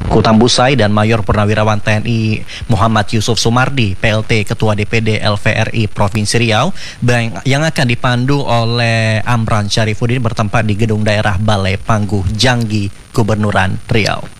Kutambusai dan Mayor Purnawirawan TNI Muhammad Yusuf Sumardi, PLT Ketua DPD LVRI Provinsi Riau, yang akan dipandu oleh Amran Syarifuddin bertempat di Gedung Daerah Balai Pangguh Janggi, Gubernuran Riau.